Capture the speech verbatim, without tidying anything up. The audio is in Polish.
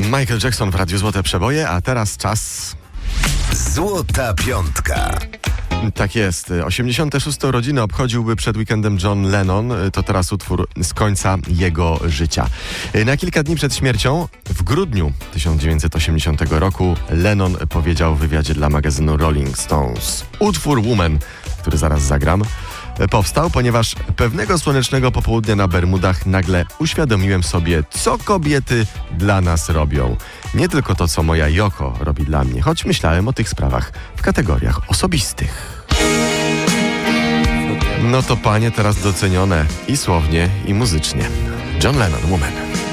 Michael Jackson w Radiu Złote Przeboje, a teraz czas... Złota Piątka. Tak jest. osiemdziesiąte szóste urodziny obchodziłby przed weekendem John Lennon. To teraz utwór z końca jego życia. Na kilka dni przed śmiercią, w grudniu tysiąc dziewięćset osiemdziesiątego roku, Lennon powiedział w wywiadzie dla magazynu Rolling Stones: utwór Woman, który zaraz zagram, powstał, ponieważ pewnego słonecznego popołudnia na Bermudach nagle uświadomiłem sobie, co kobiety dla nas robią. Nie tylko to, co moja Yoko robi dla mnie, choć myślałem o tych sprawach w kategoriach osobistych. No to panie teraz docenione i słownie, i muzycznie. John Lennon, Woman.